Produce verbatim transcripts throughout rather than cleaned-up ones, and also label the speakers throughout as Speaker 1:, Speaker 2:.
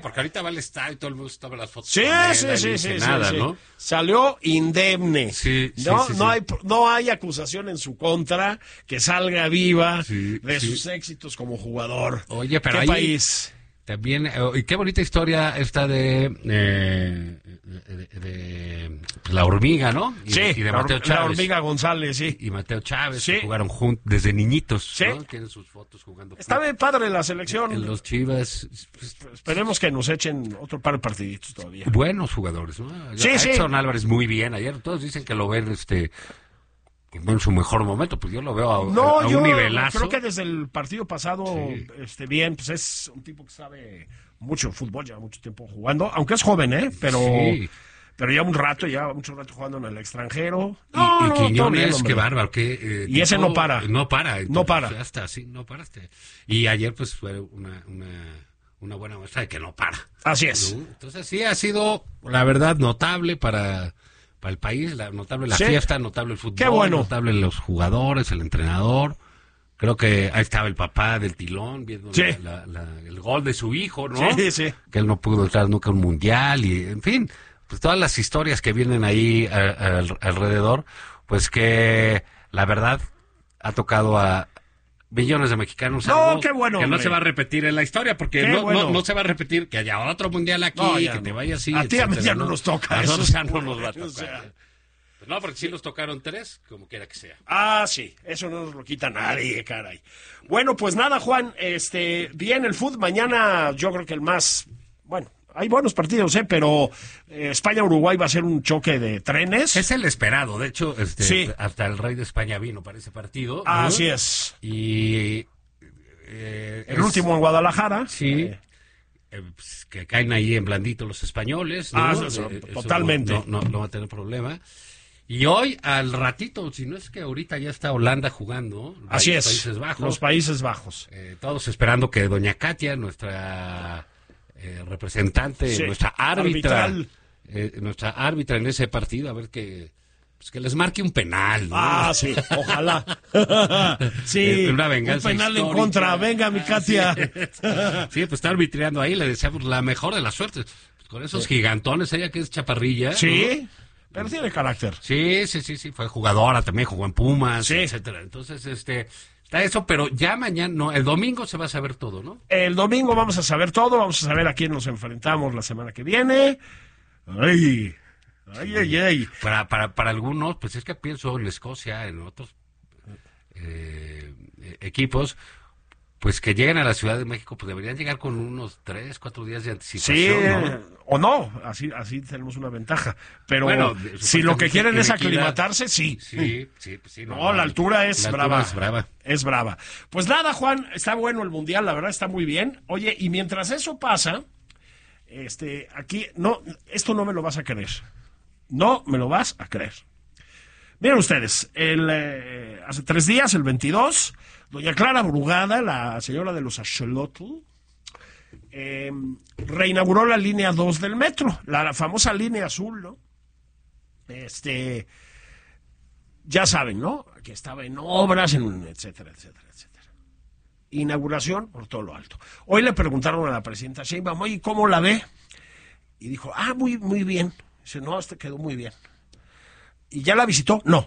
Speaker 1: Porque ahorita va al estadio y todo el mundo toma las fotos.
Speaker 2: Sí,
Speaker 1: con él,
Speaker 2: sí,
Speaker 1: ahí
Speaker 2: sí,
Speaker 1: dice
Speaker 2: sí,
Speaker 1: nada,
Speaker 2: sí,
Speaker 1: ¿no?
Speaker 2: sí. Salió indemne.
Speaker 1: Sí, sí,
Speaker 2: no,
Speaker 1: sí,
Speaker 2: no
Speaker 1: sí.
Speaker 2: hay, no hay acusación en su contra, que salga viva
Speaker 1: Sí,
Speaker 2: de
Speaker 1: sí.
Speaker 2: sus éxitos como jugador.
Speaker 1: Oye, pero
Speaker 2: ¿Qué
Speaker 1: ahí
Speaker 2: país?
Speaker 1: también, eh, y qué bonita historia esta de, eh, de, de la hormiga, ¿no? Y,
Speaker 2: Sí,
Speaker 1: y de
Speaker 2: la,
Speaker 1: Mateo
Speaker 2: hor-
Speaker 1: Chávez.
Speaker 2: la hormiga González, sí.
Speaker 1: Y Mateo Chávez,
Speaker 2: Sí.
Speaker 1: que jugaron juntos desde niñitos,
Speaker 2: Sí.
Speaker 1: ¿no? Tienen sus fotos jugando
Speaker 2: Está bien padre la selección.
Speaker 1: en los Chivas. Pues,
Speaker 2: Esperemos que nos echen otro par de partiditos todavía.
Speaker 1: buenos jugadores, ¿no?
Speaker 2: Sí, sí.
Speaker 1: Edson Álvarez muy bien ayer. Todos dicen que lo ven este en su mejor momento, pues yo lo veo a,
Speaker 2: No,
Speaker 1: a
Speaker 2: yo
Speaker 1: un nivelazo.
Speaker 2: creo que desde el partido pasado,
Speaker 1: Sí.
Speaker 2: este, bien, pues es un tipo que sabe mucho de fútbol, lleva mucho tiempo jugando, aunque es joven, ¿eh? Pero,
Speaker 1: Sí.
Speaker 2: pero ya un rato, ya mucho rato jugando en el extranjero.
Speaker 1: Y,
Speaker 2: No,
Speaker 1: y
Speaker 2: no, todo
Speaker 1: Quiñones,
Speaker 2: bien, hombre.
Speaker 1: qué bárbaro. Que, eh,
Speaker 2: Y ese
Speaker 1: tipo,
Speaker 2: no para.
Speaker 1: No para. entonces,
Speaker 2: No para.
Speaker 1: Ya está, sí, no paraste. Y ayer, pues, fue una, una, una buena muestra de que no para.
Speaker 2: Así es.
Speaker 1: ¿no? Entonces, sí, ha sido, la verdad, notable para, para el país, la, notable la
Speaker 2: Sí.
Speaker 1: fiesta, notable el fútbol,
Speaker 2: Qué bueno.
Speaker 1: notable los jugadores, el entrenador. Creo que ahí estaba el papá del Tilón viendo
Speaker 2: Sí.
Speaker 1: la- la- la- el gol de su hijo, ¿no?
Speaker 2: Sí, sí.
Speaker 1: Que él no pudo entrar nunca a un mundial y, en fin, pues todas las historias que vienen ahí a- a- alrededor, pues que la verdad ha tocado a millones de mexicanos.
Speaker 2: No,
Speaker 1: algo
Speaker 2: qué bueno,
Speaker 1: que no
Speaker 2: hombre.
Speaker 1: se va a repetir en la historia, porque
Speaker 2: Qué
Speaker 1: no,
Speaker 2: bueno.
Speaker 1: no, no se va a repetir que haya otro mundial aquí,
Speaker 2: No, ya
Speaker 1: que te
Speaker 2: no.
Speaker 1: vaya así.
Speaker 2: A ti a mí
Speaker 1: etcétera,
Speaker 2: ya no nos toca
Speaker 1: A
Speaker 2: eso.
Speaker 1: nosotros ya no nos va a tocar.
Speaker 2: O sea.
Speaker 1: Pues no, porque sí nos tocaron tres, como quiera que sea.
Speaker 2: Ah, sí, eso no nos lo quita nadie, caray. Bueno, pues nada, Juan, este, bien el fútbol, mañana yo creo que el más, bueno, hay buenos partidos, ¿eh? Pero eh, España-Uruguay va a ser un choque de trenes.
Speaker 1: Es el esperado, de hecho, este,
Speaker 2: Sí.
Speaker 1: hasta el rey de España vino para ese partido. ¿no?
Speaker 2: Así es.
Speaker 1: Y eh,
Speaker 2: El
Speaker 1: es-
Speaker 2: último en Guadalajara.
Speaker 1: Sí.
Speaker 2: Eh,
Speaker 1: eh, pues, que caen ahí en blandito los españoles. ¿no?
Speaker 2: Ah, eso,
Speaker 1: Eh, eso
Speaker 2: totalmente.
Speaker 1: No, no, no va a tener problema. Y hoy, al ratito, si no es que ahorita ya está Holanda jugando, ¿no?
Speaker 2: así
Speaker 1: Los
Speaker 2: es.
Speaker 1: Países Bajos.
Speaker 2: Los Países Bajos.
Speaker 1: Eh, todos esperando que doña Katia, nuestra eh, representante,
Speaker 2: Sí,
Speaker 1: nuestra árbitra,
Speaker 2: arbitral.
Speaker 1: eh, nuestra árbitra en ese partido, a ver que, pues que les marque un penal. ¿no?
Speaker 2: Ah, sí, ojalá. sí,
Speaker 1: Eh, una venganza
Speaker 2: un penal en
Speaker 1: histórica.
Speaker 2: contra. Venga, mi Katia.
Speaker 1: Sí, pues está arbitrando ahí, le deseamos la mejor de las suertes. Pues con esos gigantones, ella que es chaparrilla.
Speaker 2: Sí,
Speaker 1: ¿no?
Speaker 2: pero tiene carácter.
Speaker 1: Sí, sí, sí, sí, fue jugadora también, jugó en Pumas,
Speaker 2: Sí.
Speaker 1: etcétera. Entonces, este, está eso, pero ya mañana, no, el domingo se va a saber todo, ¿no?
Speaker 2: El domingo vamos a saber todo, vamos a saber a quién nos enfrentamos la semana que viene. Ay, ay, ay, ay.
Speaker 1: Para, para, para algunos, pues es que pienso en Escocia, en otros eh, eh, equipos, pues que lleguen a la Ciudad de México, pues deberían llegar con unos tres, cuatro días de
Speaker 2: Sí,
Speaker 1: anticipación, ¿no?
Speaker 2: o no, así, así tenemos una ventaja. Pero
Speaker 1: Bueno, de-
Speaker 2: si lo que
Speaker 1: supuestamente
Speaker 2: quieren es
Speaker 1: en equidad.
Speaker 2: aclimatarse, sí.
Speaker 1: Sí, sí, pues sí.
Speaker 2: No, la altura es
Speaker 1: la altura
Speaker 2: brava.
Speaker 1: es brava.
Speaker 2: Es brava. Pues nada, Juan, está bueno el mundial, la verdad está muy bien. Oye, y mientras eso pasa, este, aquí, no, esto no me lo vas a creer. No me lo vas a creer. Miren ustedes, el, eh, hace tres días, el veintidós, doña Clara Brugada, la señora de los Axolotl, eh, reinauguró la línea dos del metro, la famosa línea azul, ¿no? Este, ya saben, ¿no? Que estaba en obras, en etcétera, etcétera, etcétera. Inauguración por todo lo alto. Hoy le preguntaron a la presidenta Sheinbaum, oye, ¿cómo la ve? Y dijo, ah, muy, muy bien. Dice, no, este quedó muy bien. ¿Y ya la visitó? No.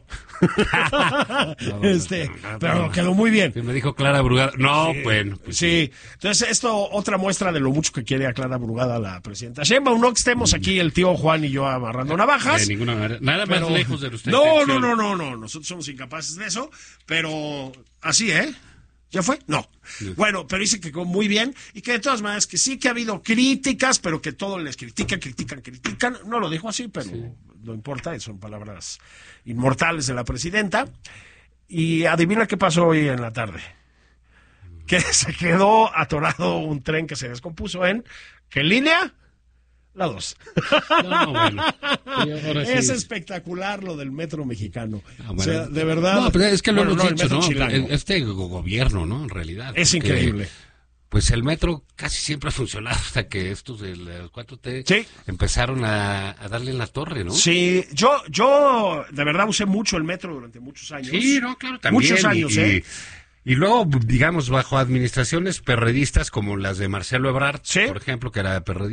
Speaker 2: este, pero quedó muy bien.
Speaker 1: Sí, me dijo Clara Brugada. No,
Speaker 2: Sí,
Speaker 1: bueno. Pues
Speaker 2: sí. Entonces, esto, otra muestra de lo mucho que quiere a Clara Brugada la presidenta Sheinbaum. No que estemos aquí el tío Juan y yo amarrando navajas.
Speaker 1: De ninguna manera. Nada más
Speaker 2: pero-
Speaker 1: lejos de nuestra
Speaker 2: No, no,
Speaker 1: intención.
Speaker 2: no, no, no. Nosotros somos incapaces de eso. Pero así, ¿eh? ¿Ya fue? No. Bueno, pero dice que quedó muy bien y que de todas maneras que sí que ha habido críticas, pero que todo les critican, critican, critican. No lo dijo así, pero no importa, son palabras inmortales de la presidenta. Y adivina qué pasó hoy en la tarde. Que se quedó atorado un tren que se descompuso en ¿qué línea? La dos.
Speaker 1: No, bueno. Sí, ahora sí.
Speaker 2: Es espectacular lo del metro mexicano.
Speaker 1: Ah,
Speaker 2: O
Speaker 1: bueno.
Speaker 2: sea, de verdad.
Speaker 1: No, pero es que lo
Speaker 2: Bueno,
Speaker 1: hemos
Speaker 2: no, el
Speaker 1: dicho,
Speaker 2: metro
Speaker 1: ¿no?
Speaker 2: chilango.
Speaker 1: Este go- gobierno, ¿no? En realidad.
Speaker 2: Es
Speaker 1: porque,
Speaker 2: increíble.
Speaker 1: Pues el metro casi siempre ha funcionado hasta que estos del cuatro T
Speaker 2: Sí.
Speaker 1: empezaron a, a darle en la torre, ¿no?
Speaker 2: Sí, yo, yo de verdad usé mucho el metro durante muchos años.
Speaker 1: Sí, no, claro, también.
Speaker 2: Muchos años,
Speaker 1: y,
Speaker 2: ¿eh?
Speaker 1: Y luego, digamos, bajo administraciones perredistas como las de Marcelo Ebrard,
Speaker 2: ¿Sí?
Speaker 1: por ejemplo, que era perredista.